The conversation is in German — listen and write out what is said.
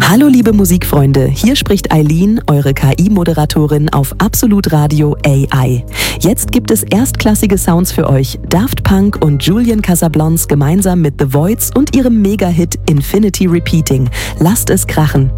Hallo liebe Musikfreunde, hier spricht Eileen, eure KI-Moderatorin auf Absolut Radio AI. Jetzt gibt es erstklassige Sounds für euch. Daft Punk und Julian Casablancas gemeinsam mit The Voids und ihrem Mega-Hit Infinity Repeating. Lasst es krachen.